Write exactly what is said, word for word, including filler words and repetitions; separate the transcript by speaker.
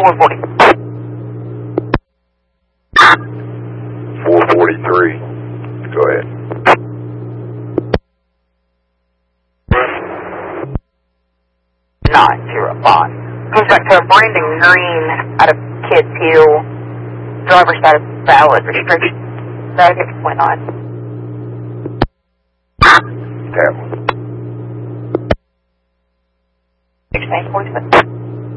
Speaker 1: four forty.
Speaker 2: four forty-three. Go ahead.
Speaker 1: nine zero five. Comes back to Brandon Green out of Kids Hill. Driver's side of valid restriction. That six point nine.
Speaker 2: Tap.
Speaker 1: sixteen forty-seven.